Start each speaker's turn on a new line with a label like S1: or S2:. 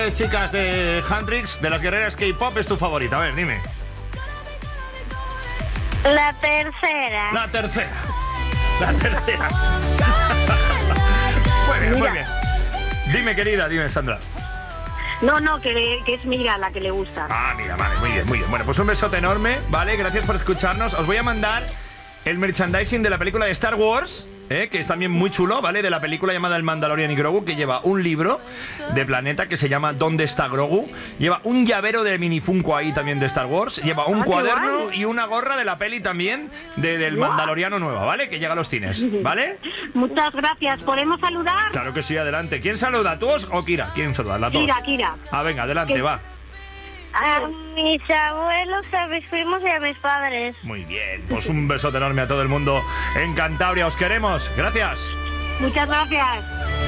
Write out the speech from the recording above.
S1: Chicas de Handrix, de las guerreras K-pop, es tu favorita. A ver, dime.
S2: La tercera.
S1: La tercera. Muy bien, muy bien. Dime, querida, dime, Sandra.
S2: No, que es Mira la que le gusta.
S1: Ah, mira, vale, muy bien, muy bien. Bueno, pues un besote enorme, ¿vale? Gracias por escucharnos. Os voy a mandar el merchandising de la película de Star Wars, que es también muy chulo, ¿vale? De la película llamada El Mandalorian y Grogu, que lleva un libro de Planeta que se llama ¿Dónde está Grogu? Lleva un llavero de mini Funko ahí también de Star Wars, lleva un cuaderno y una gorra de la peli también del Mandaloriano nueva, ¿vale? Que llega a los cines, ¿vale?
S2: Muchas gracias. ¿Podemos saludar?
S1: Claro que sí, adelante. ¿Quién saluda? ¿Tú o Kira? ¿Quién saluda? Las dos.
S2: Kira.
S1: Ah, venga, adelante, va.
S2: A mis abuelos, a mis primos y a mis padres.
S1: Muy bien, pues un besote enorme a todo el mundo en Cantabria. Os queremos. Gracias.
S2: Muchas gracias.